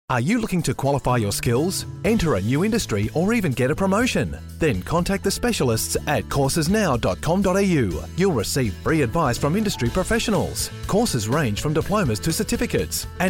Are you looking to qualify your skills, enter a new industry, or even get a promotion? Then contact the specialists at coursesnow.com.au. You'll receive free advice from industry professionals. Courses range from diplomas to certificates, and